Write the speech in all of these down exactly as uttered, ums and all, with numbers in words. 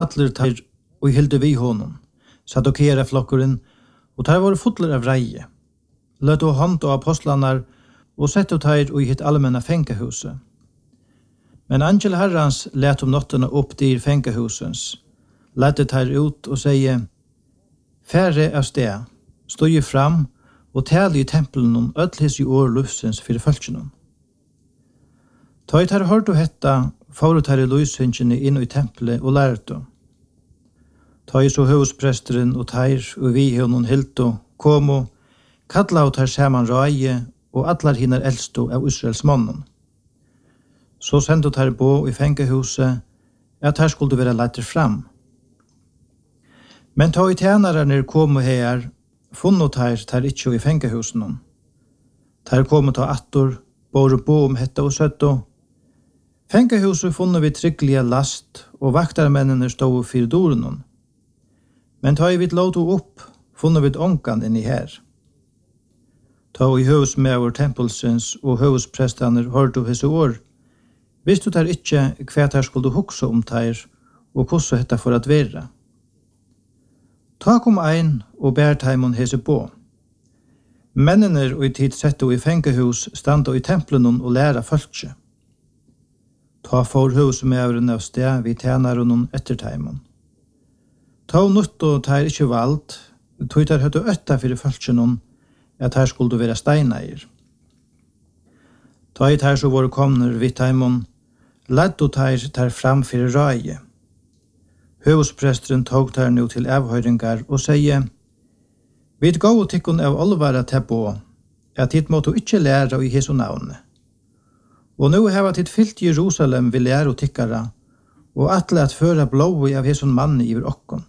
atler tar og hilde vi honom, sadokere flokkuren, og tar var fotler av reie. Løt og hånd og apostlanar, og sett og tar og hitt allmänna fengehuset. Men angel herrans let om nottene opp dyr fengehusens, lette tar ut og sier, færre av sted, stod jo fram, og tale i tempelen om ødlis i år lufsens fyrir fölkjennom. Ta i tar hård og hetta, faru tar i lushingene inn i tempelet og lærte. Ta i så huspresteren og tar og vi honom hilto, komo, kalla og tar saman raie, og allar hinnar eldsto av Israels mannen. Så sendte tar bo i fengehuset, at her skulle være leiter fram. Men ta i tjenarerne komo her, funnet tar tar ikkje i fengehusen. Tar komo ta attor, bor bo om hetta og søtto. Fengehuset funnet vi trygglige last, og vaktarmennene stod fyr doren. Men ta i vidt låto opp, funnet vi ångan inni her. Ta i høvsmever tempelsens og høvsprestaner hørte hese år, visste der ikkje hva der skulle hukse om der, og hvordan hetta for at være. Ta kom ein og bær taimon hese på. Mennene og i tid sette i fengehus standa i tempelen og læra folkje. Ta for høvsmeveren av sted vi tjener noen etter taimon. Ta nutt og tar ikkje valgt, tog der høtte øtta fyrir folkje noen, at her skulle være steineier. Ta i her så var komner vidt taimon, ledd og tar tar fram fyrir raie. Høvspresteren tog tar nu til avhøyringar og sier, «Vid gå og tikkun av olvara tebbo, at hit måtte ikkje læra i Jesu navne. Og nu heva titt fyllt Jerusalem vi læra og tikkara, og atle at føra blåi av Jesu manni iver okkon.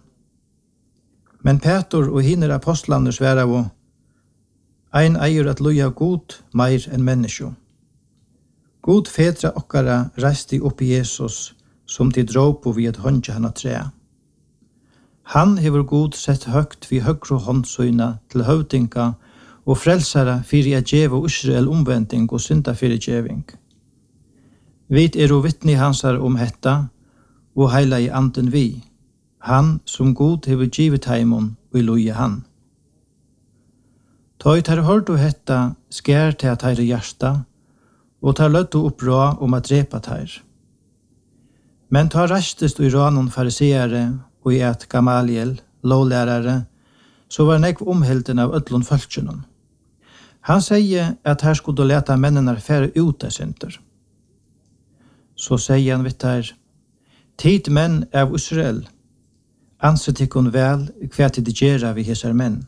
Men Petor og hinner apostlander sværa og, ein eier at loja god meir enn menneskjo. God fedra okkara reiste opp i Jesus, som til dråpo vi et håndja hana tre. Han hever god sett høgt vi høgro håndsøyna til høvdinga og frelsara fyrir a djeva Israel omvending og synda fyrir djeving. Vit er og vittni hansar om hetta, og heila i anden vi, han som god hever givet heimon og i loja han. Ta i tar hørt og hetta skær til at heire hjärsta, og tar løtt og oppra om at drepa tar. Men ta rastest og i ranon fariseere og i et Gamaliel, lovlærare, så var nekv omhelten av ødlon fölkjenon. Han sier at her skulle leta mennene fære ut av synder. Så sier han vitt her, tid menn av Israel, anset ikkon vel hva til de gjerra vi hesar menn.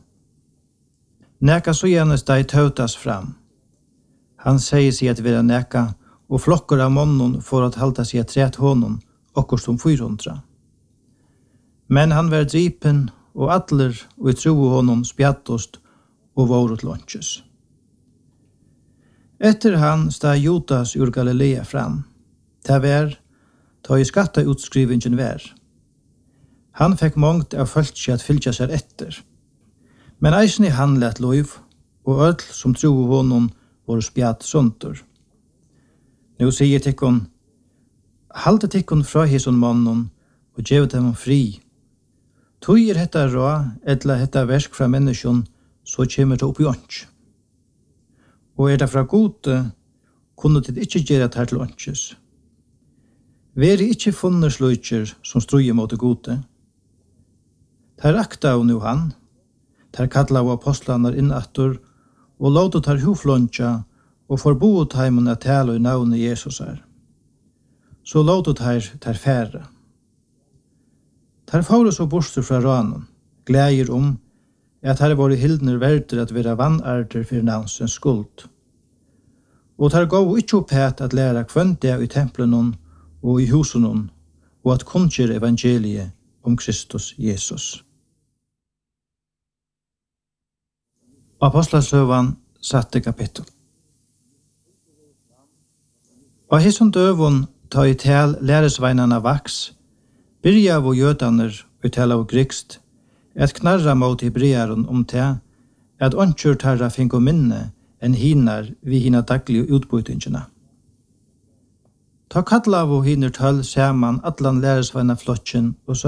Neka så gjennes deg tautas fram. Han sier seg at vera neka, og flokker av månen for at halda seg at tret honom, okkur som fyrhundra. Men han var dripen, og atler og i tro honom spjattost og vorot lonches. Etter han stod Judas ur Galilea fram. Det var, ta i skatta utskrivingen var. Han fikk mångt av fölkje at fylgja seg etter. Men eisen i han lett lov, og öll som tro honom var spjatt sunter. Nu sier tikkun, halde tikkun fra hison mannen, og gjev dem fri. Tui er hetta ra, etla hetta versk fra menneskjon, så kjemur det opp i ånds. Og er det fra gode, kunne det ikkje gjere det her til ånds. Veri ikkje funne sløyker som strøye mot det gode. Der akta og nu han, der kalla av apostlanar innattur, og låta tar huflonja, og forbo taimen at tala i navnet Jesus er. Så låta tar tar færre. Tar fåre så borster fra ranen, glæger om at her var hildner verder at være vannarter for navnsens skuld. Og tar gå ikke opp het at lære kvønte i tempelen og i husen, og at kunnskjer evangeliet om Kristus Jesus. Apostlasøvan satte kapittel. Og hisson døvun ta i tel læresveinarna vaks, byrja av jødaner og tel av grikst, et knarra mot hebrearen om te, at åndsjur tarra finko minne enn hinar vi hina daglige utbytingina. Ta kalla av hinner tøll saman atlan læresveina flotjen og